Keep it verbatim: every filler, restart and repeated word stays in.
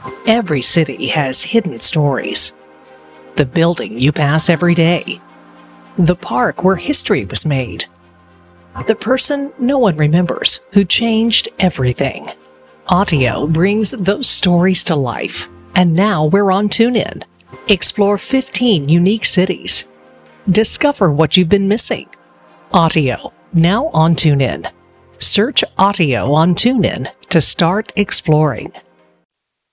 Every city has hidden stories. The building you pass every day. The park where history was made. The person no one remembers who changed everything. Audio brings those stories to life. And now we're on TuneIn. Explore fifteen unique cities. Discover what you've been missing. Audio, now on TuneIn. Search Audio on TuneIn to start exploring.